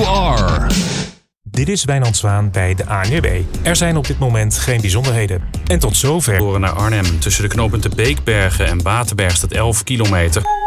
are. Dit is Wijnand Zwaan bij de ANWB. Er zijn op dit moment geen bijzonderheden. En tot zover. Naar Arnhem. Tussen de knooppunten Beekbergen en Waterberg staat 11 kilometer.